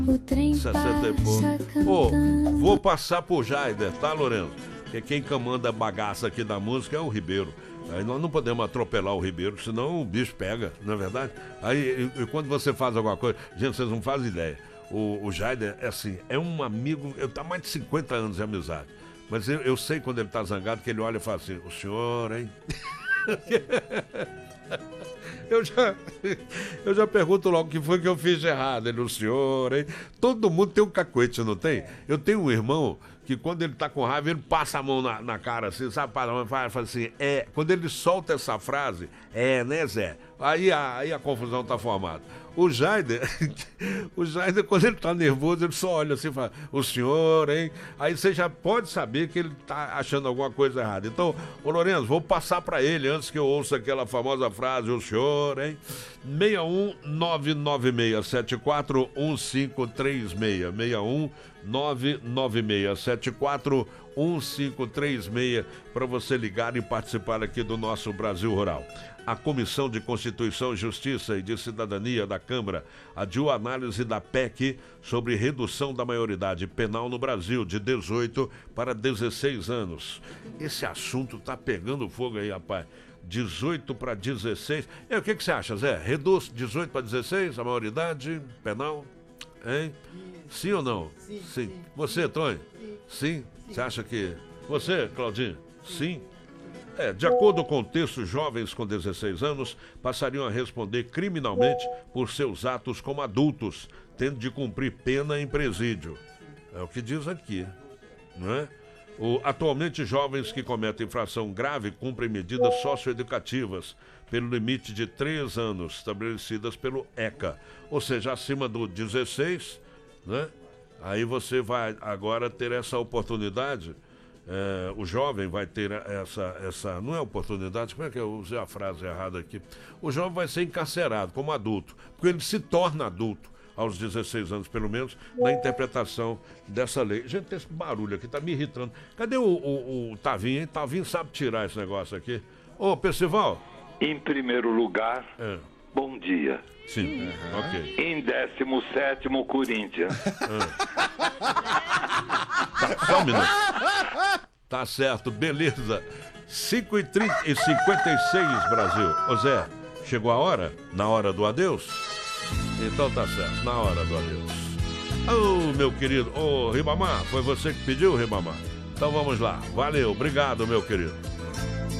O trem 60 e pouco. Ô, vou passar por Jaider, tá, Lourenço? Porque quem comanda a bagaça aqui da música é o Ribeiro. Aí nós não podemos atropelar o Ribeiro, senão o bicho pega, não é verdade? Aí e quando você faz alguma coisa, gente, vocês não fazem ideia. O Jaider, é assim, é um amigo, eu tá mais de 50 anos de amizade. Mas eu sei quando ele tá zangado, que ele olha e fala assim, o senhor, hein? Eu já pergunto logo o que foi que eu fiz de errado. Ele, o senhor, hein? Todo mundo tem um cacuete, não tem? Eu tenho um irmão que quando ele tá com raiva, ele passa a mão na cara, assim, sabe? Fala assim, quando ele solta essa frase, né, Zé? Aí a confusão tá formada. O Jaider, quando ele tá nervoso, ele só olha assim e fala, o senhor, hein? Aí você já pode saber que ele tá achando alguma coisa errada. Então, ô Lourenço, vou passar pra ele antes que eu ouça aquela famosa frase, o senhor, hein? 61996741536, 61996741536, para você ligar e participar aqui do nosso Brasil Rural. A Comissão de Constituição, Justiça e de Cidadania da Câmara adiou a análise da PEC sobre redução da maioridade penal no Brasil, de 18 para 16 anos. Esse assunto tá pegando fogo aí, rapaz. 18 para 16. O que você acha, Zé? Reduz 18 para 16 a maioridade penal? Hein? Sim ou não? Sim. Você, Tony? Sim. Você acha que... Você, Claudinho? Sim. De acordo com o texto, jovens com 16 anos passariam a responder criminalmente por seus atos como adultos, tendo de cumprir pena em presídio. É o que diz aqui, não é? Atualmente, jovens que cometem infração grave cumprem medidas socioeducativas pelo limite de 3 anos estabelecidas pelo ECA. Ou seja, acima do 16, né? Aí você vai agora ter essa oportunidade. O jovem vai ter essa. Não é oportunidade, como é que eu usei a frase errada aqui? O jovem vai ser encarcerado como adulto, porque ele se torna adulto aos 16 anos, pelo menos, na interpretação dessa lei. Gente, tem esse barulho aqui, tá me irritando. Cadê o Tavinho, hein? Tavinho sabe tirar esse negócio aqui. Ô, Percival. Em primeiro lugar, bom dia. Sim, ok. Em 17º, Corinthians. Só um minuto. Tá certo, beleza. 5h56, Brasil. Ô Zé, chegou a hora? Na hora do adeus? Então tá certo, na hora do adeus. Ô, meu querido, Ribamar, foi você que pediu, Ribamar? Então vamos lá. Valeu, obrigado, meu querido.